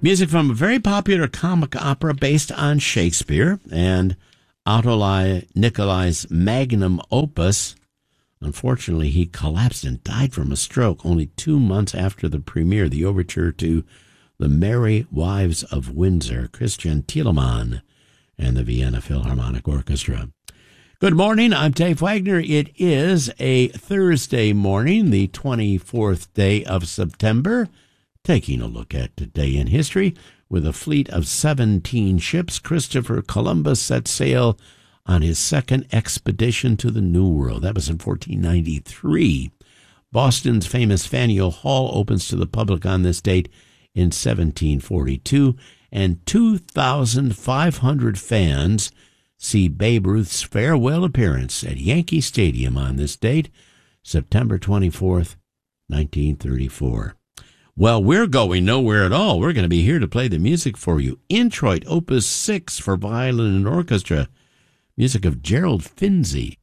Music from a very popular comic opera based on Shakespeare and Autoly Nicolai's magnum opus. Unfortunately, he collapsed and died from a stroke only 2 months after the premiere, the overture to The Merry Wives of Windsor, Christian Thielemann and the Vienna Philharmonic Orchestra. Good morning, I'm Dave Wagner. It is a Thursday morning, the 24th day of September. Taking a look at today in history, with a fleet of 17 ships, Christopher Columbus set sail on his second expedition to the New World. That was in 1493. Boston's famous Faneuil Hall opens to the public on this date in 1742, and 2,500 fans see Babe Ruth's farewell appearance at Yankee Stadium on this date, September 24th, 1934. Well, we're going nowhere at all. We're going to be here to play the music for you. Introit, Opus 6 for violin and orchestra. Music of Gerald Finzi.